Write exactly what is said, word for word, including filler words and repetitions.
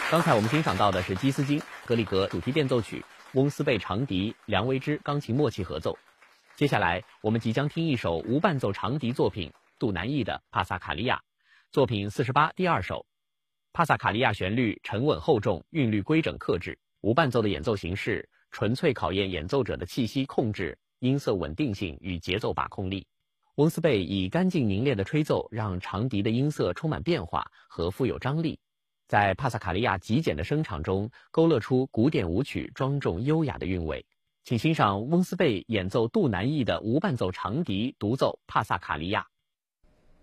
刚才我们欣赏到的是基斯金格里格主题变奏曲，翁斯贝长笛、梁维之钢琴默契合奏。接下来我们即将听一首无伴奏长笛作品，杜南意的《帕萨卡利亚》，作品四十八第二首。帕萨卡利亚旋律沉稳厚重，韵律规整克制，无伴奏的演奏形式纯粹考验演奏者的气息控制、音色稳定性与节奏把控力。翁斯贝以干净凝练的吹奏，让长笛的音色充满变化和富有张力，在帕萨卡利亚极简的声场中勾勒出古典舞曲庄重优雅的韵味。请欣赏翁斯贝演奏杜南意的无伴奏长笛独奏帕萨卡利亚。